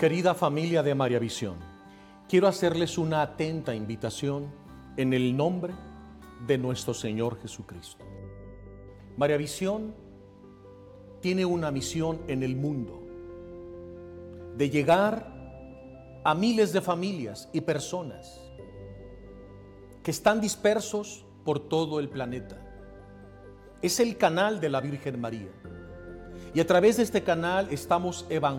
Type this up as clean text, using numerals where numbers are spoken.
Querida familia de María Visión, quiero hacerles una atenta invitación en el nombre de nuestro Señor Jesucristo. María Visión tiene una misión en el mundo de llegar a miles de familias y personas que están dispersos por todo el planeta. Es el canal de la Virgen María. Y a través de este canal estamos evangelizando